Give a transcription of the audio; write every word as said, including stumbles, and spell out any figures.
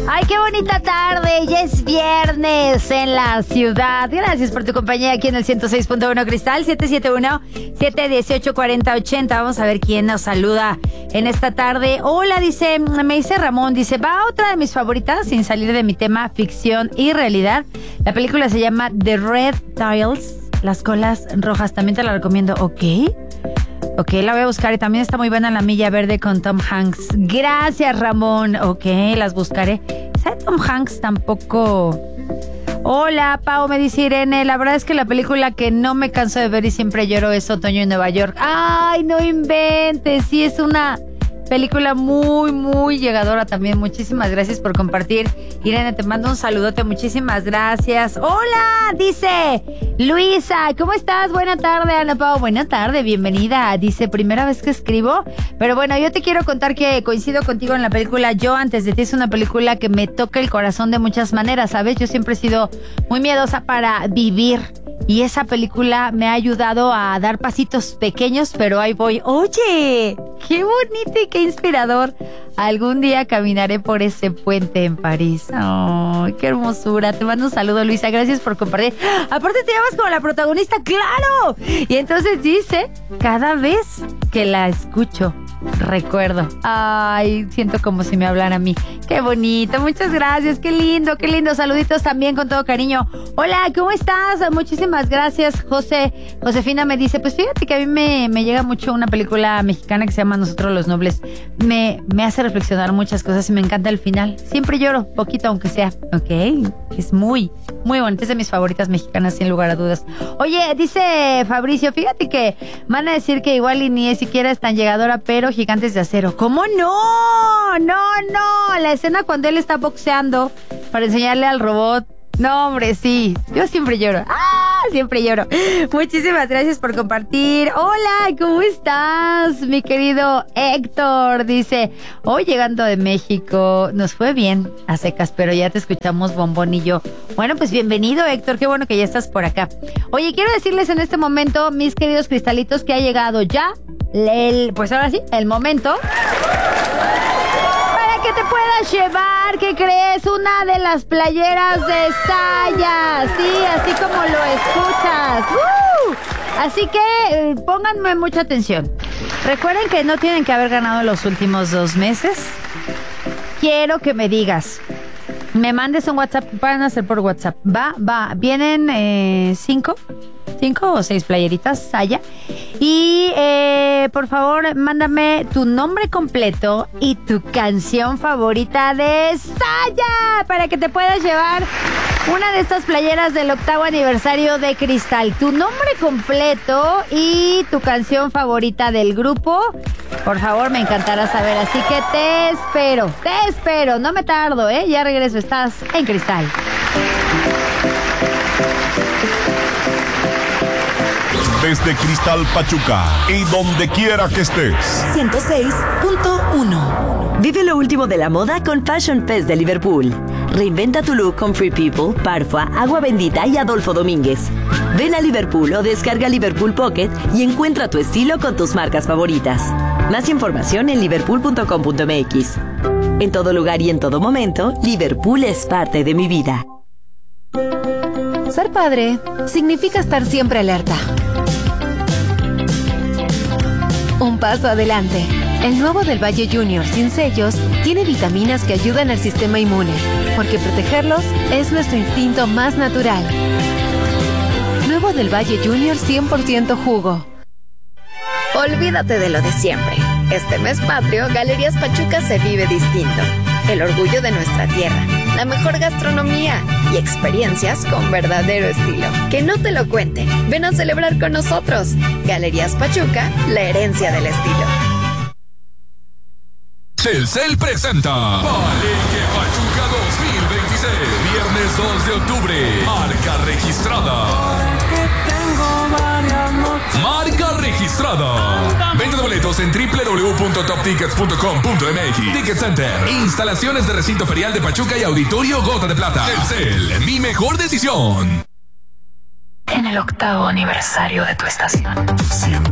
Ay, qué bonita tarde, ya es viernes en la ciudad. Gracias por tu compañía aquí en el ciento seis punto uno Cristal, siete siete uno, siete uno ocho, cuatro cero ocho cero. Vamos a ver quién nos saluda en esta tarde. Hola, dice, me dice Ramón, dice, va otra de mis favoritas sin salir de mi tema ficción y realidad. La película se llama The Red Tiles, las colas rojas, también te la recomiendo, ¿ok? Ok, la voy a buscar y también está muy buena La Milla Verde con Tom Hanks. Gracias, Ramón. Ok, las buscaré. ¿Sabe Tom Hanks tampoco? Hola, Pau, me dice Irene. La verdad es que la película que no me canso de ver y siempre lloro es Otoño en Nueva York. ¡Ay, no inventes! Sí, es una película muy, muy llegadora también. Muchísimas gracias por compartir. Irene, te mando un saludote. Muchísimas gracias. Hola, dice Luisa. ¿Cómo estás? Buena tarde, Ana Pau. Buena tarde, bienvenida. Dice, primera vez que escribo. Pero bueno, yo te quiero contar que coincido contigo en la película Yo antes de ti. Es una película que me toca el corazón de muchas maneras, ¿sabes? Yo siempre he sido muy miedosa para vivir. Y esa película me ha ayudado a dar pasitos pequeños, pero ahí voy. Oye, qué bonito y qué inspirador. Algún día caminaré por ese puente en París. Oh, qué hermosura. Te mando un saludo, Luisa. Gracias por compartir. Aparte te llamas como la protagonista, ¡claro! Y entonces dice, cada vez que la escucho, recuerdo. Ay, siento como si me hablara a mí. Qué bonito, muchas gracias, qué lindo, qué lindo. Saluditos también con todo cariño. Hola, ¿cómo estás? Muchísimas gracias, José. Josefina me dice, pues fíjate que a mí me, me llega mucho una película mexicana que se llama Nosotros los Nobles. Me, me hace reflexionar muchas cosas y me encanta el final. Siempre lloro, poquito aunque sea. Ok, es muy, muy bonita. Es de mis favoritas mexicanas, sin lugar a dudas. Oye, dice Fabricio, fíjate que van a decir que igual y ni es siquiera es tan llegadora, pero Gigantes de Acero. ¿Cómo no? No, no. La escena cuando él está boxeando para enseñarle al robot. No, hombre, sí. Yo siempre lloro. ¡Ah! Siempre lloro. Muchísimas gracias por compartir. Hola, ¿cómo estás? Mi querido Héctor dice, hoy llegando de México, nos fue bien a secas, pero ya te escuchamos, Bombón y yo. Bueno, pues bienvenido, Héctor. Qué bueno que ya estás por acá. Oye, quiero decirles en este momento, mis queridos cristalitos, que ha llegado ya el, pues ahora sí, el momento que te puedas llevar, ¿qué crees? Una de las playeras de Saya. Sí, así como lo escuchas. ¡Uh! Así que eh, pónganme mucha atención. Recuerden que no tienen que haber ganado los últimos dos meses. Quiero que me digas, me mandes un WhatsApp, van a hacer por WhatsApp. Va, va, vienen eh, cinco, cinco o seis playeritas Saya. Y eh, por favor, mándame tu nombre completo y tu canción favorita de Saya para que te puedas llevar una de estas playeras del octavo aniversario de Cristal. Tu nombre completo y tu canción favorita del grupo. Por favor, me encantará saber. Así que te espero, te espero. No me tardo, ¿eh? Ya regreso. Estás en Cristal. Desde Cristal Pachuca y donde quiera que estés. ciento seis punto uno. Vive lo último de la moda con Fashion Fest de Liverpool. Reinventa tu look con Free People, Parfua, Agua Bendita y Adolfo Domínguez. Ven a Liverpool o descarga Liverpool Pocket y encuentra tu estilo con tus marcas favoritas. Más información en liverpool punto com punto m x. En todo lugar y en todo momento, Liverpool es parte de mi vida. Ser padre significa estar siempre alerta. Un paso adelante. El nuevo del Valle Junior sin sellos tiene vitaminas que ayudan al sistema inmune, porque protegerlos es nuestro instinto más natural. Nuevo del Valle Junior cien por ciento jugo. Olvídate de lo de siempre. Este mes patrio, Galerías Pachuca se vive distinto. El orgullo de nuestra tierra, la mejor gastronomía y experiencias con verdadero estilo. Que no te lo cuenten. Ven a celebrar con nosotros. Galerías Pachuca, la herencia del estilo. Telcel presenta Palenque Pachuca dos mil veintiséis. Viernes dos de octubre. Marca registrada. Marca registrada. Venta de boletos en doble u doble u doble u punto top tickets punto com punto m x. Ticket Center. Instalaciones de recinto ferial de Pachuca y Auditorio Gota de Plata. Telcel, mi mejor decisión. En el octavo aniversario de tu estación. Siento